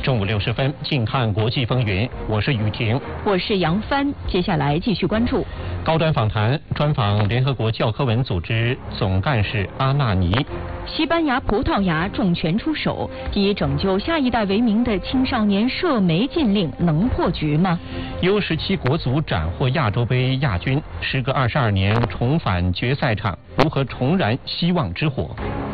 中午60分，近看国际风云，我是雨婷， 我是杨帆。接下来继续关注高端访谈，专访联合国教科文组织总干事阿纳尼。 西班牙、葡萄牙重拳出手，以拯救下一代为名的青少年涉媒禁令能破局吗 ？U17国足斩获亚洲杯亚军，时隔22年重返决赛场，如何重燃希望之火？